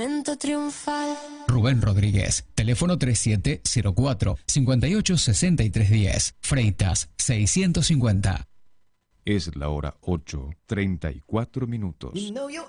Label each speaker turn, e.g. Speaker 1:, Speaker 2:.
Speaker 1: momento triunfal.
Speaker 2: Rubén Rodríguez, teléfono 3704-586310, Freitas 650.
Speaker 3: Es la hora 8:34 minutos.